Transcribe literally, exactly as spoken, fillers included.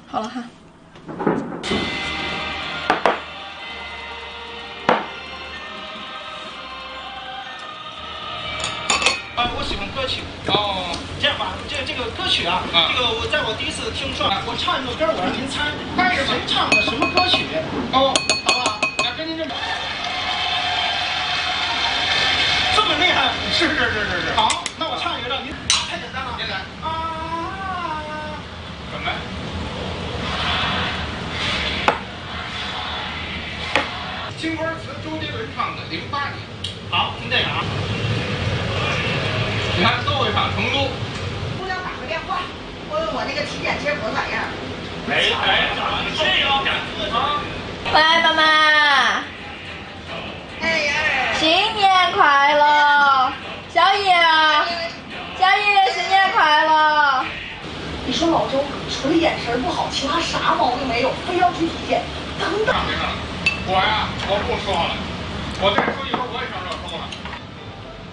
好了哈。 啊，我喜欢歌曲。哦，这样吧，这这个歌曲啊，啊这个我在我第一次听说，我唱一个歌，我让您猜，猜是谁唱的什么歌曲？哦，好不好？那跟您这么，这么厉害？是是是是是。好，那我唱一个让您，太简单了。简单。啊，怎么？ 青花瓷周杰伦唱的，零八年。 好，听这个啊。 你看都会唱成都。 姑娘打个电话，问问我那个体检结果咋样？ 哎哎，这个啊！ 喂，妈妈。 哎呀， 新年快乐，小叶啊，小叶新年快乐。 你说老周除了眼神不好，其他啥毛病没有，非要去体检，等等。 我呀，我不说了，我再说一会儿。